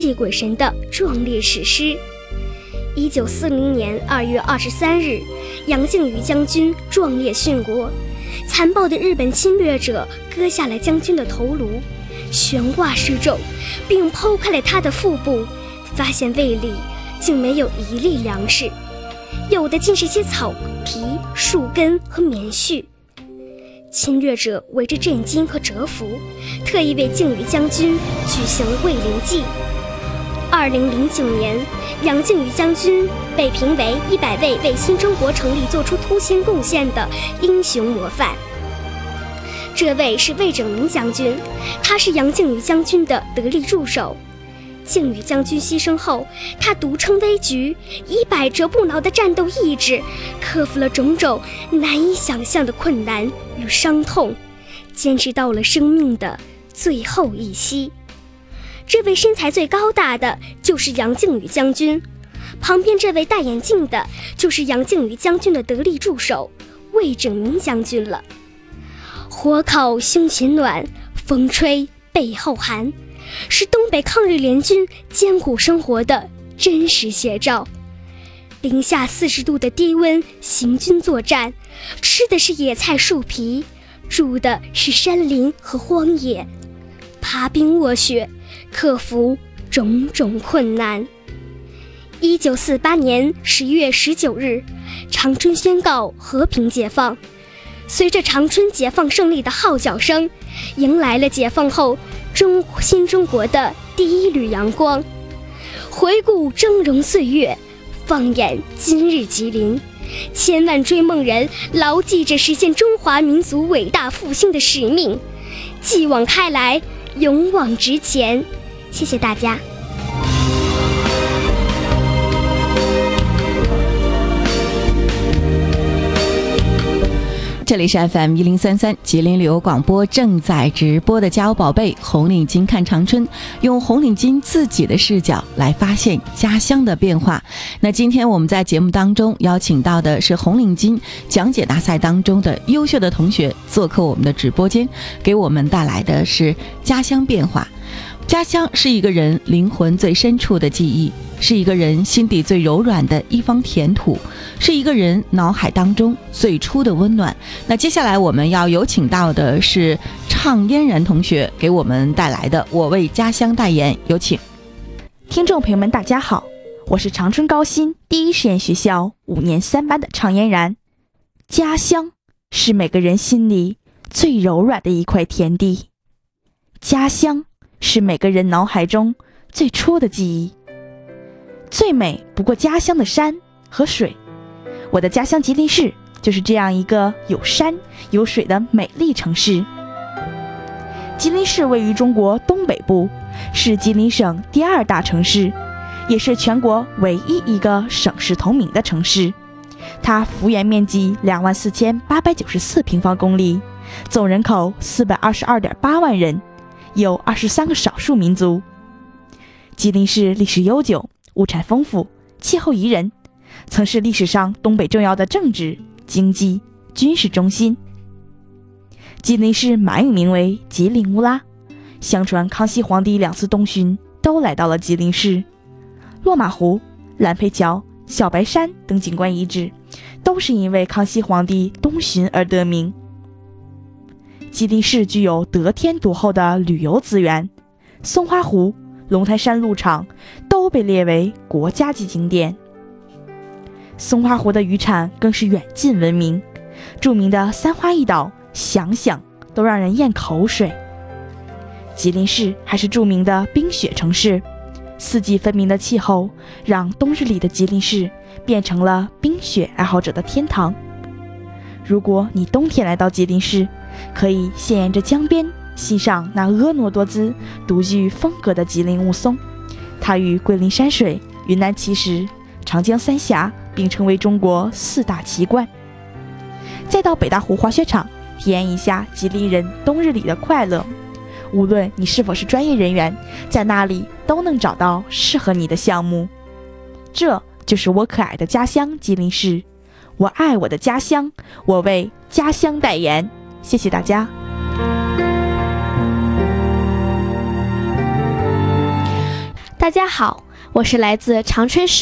祭鬼神的壮烈史诗。1940年2月23日，杨靖宇将军壮烈殉国，残暴的日本侵略者割下了将军的头颅，悬挂示众，并剖开了他的腹部，发现胃里竟没有一粒粮食，有的竟是些草皮、树根和棉絮。侵略者为之震惊和折服，特意为靖宇将军举行慰灵祭。2009年，杨靖宇将军被评为100位为新中国成立做出突出贡献的英雄模范。这位是魏拯明将军，他是杨靖宇将军的得力助手。靖宇将军牺牲后，他独撑危局，以百折不挠的战斗意志，克服了种种难以想象的困难与伤痛，坚持到了生命的最后一息。这位身材最高大的就是杨靖宇将军，旁边这位戴眼镜的就是杨靖宇将军的得力助手魏拯明将军了。火烤胸前暖，风吹背后寒，是东北抗日联军艰苦生活的真实写照。零下40度的低温行军作战，吃的是野菜树皮，住的是山林和荒野，爬冰卧雪，克服种种困难。1948年11月19日，长春宣告和平解放。随着长春解放胜利的号角声，迎来了解放后新中国的第一缕阳光。回顾峥嵘岁月，放眼今日吉林，千万追梦人牢记着实现中华民族伟大复兴的使命，继往开来，勇往直前。谢谢大家。 这里是 FM1033 吉林旅游广播正在直播的家有宝贝红领巾看长春，用红领巾自己的视角来发现家乡的变化。那今天我们在节目当中邀请到的是红领巾讲解大赛当中的优秀的同学做客我们的直播间，给我们带来的是家乡变化。家乡是一个人灵魂最深处的记忆，是一个人心底最柔软的一方田土，是一个人脑海当中最初的温暖。那接下来我们要有请到的是畅嫣然同学给我们带来的我为家乡代言，有请。 听众朋友们大家好，我是长春高新第一实验学校5年3班的畅嫣然。家乡是每个人心里最柔软的一块田地，家乡是每个人脑海中最初的记忆。最美不过家乡的山和水，我的家乡吉林市就是这样一个有山有水的美丽城市。吉林市位于中国东北部，是吉林省第2大城市，也是全国唯一一个省市同名的城市。它幅员面积24894平方公里，总人口422.8万人，有23个少数民族。吉林市历史悠久，物产丰富，气候宜人，曾是历史上东北重要的政治、经济、军事中心。吉林市马永名为吉林乌拉，相传康熙皇帝2次东巡都来到了吉林市。落马湖、蓝培桥、小白山等景观遗址都是因为康熙皇帝东巡而得名。吉林市具有得天独厚的旅游资源，松花湖、龙台山鹿场都被列为国家级景点。松花湖的渔产更是远近闻名，著名的三花一岛想想都让人咽口水。吉林市还是著名的冰雪城市，四季分明的气候让冬日里的吉林市变成了冰雪爱好者的天堂。如果你冬天来到吉林市，可以先沿着江边欣赏那婀娜多姿、独具风格的吉林雾凇，它与桂林山水、云南奇石、长江三峡并称为中国4大奇观。再到北大湖滑雪场体验一下吉林人冬日里的快乐，无论你是否是专业人员，在那里都能找到适合你的项目。这就是我可爱的家乡吉林市，我爱我的家乡，我为家乡代言。谢谢大家。 大家好，我是来自长春市